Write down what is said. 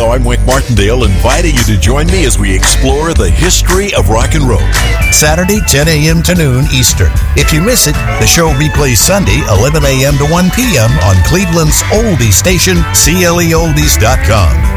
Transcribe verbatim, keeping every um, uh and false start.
Hello, I'm Wink Martindale, inviting you to join me as we explore the history of rock and roll. Saturday, ten a.m. to noon Eastern. If you miss it, the show replays Sunday, eleven a.m. to one p.m. on Cleveland's oldie station, C L E oldies dot com.